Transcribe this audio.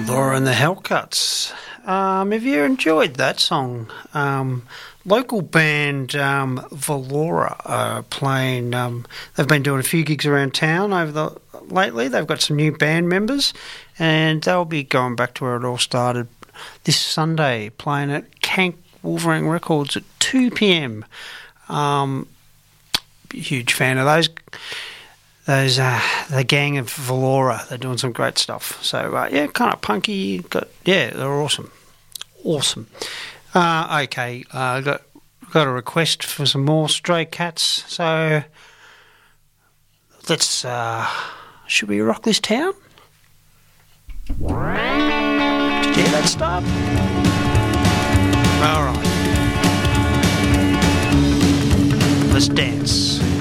Laura and the Hellcuts. Have you enjoyed that song? Local band Valora are playing. They've been doing a few gigs around town lately. They've got some new band members, and they'll be going back to where it all started this Sunday, playing at Kank Wolverine Records at 2 p.m. Huge fan of those. The gang of Valora, they're doing some great stuff. So, kind of punky. They're awesome. Awesome. Okay, got a request for some more Stray Cats. So, let's, should we rock this town? Did you hear that start? All right. Let's dance.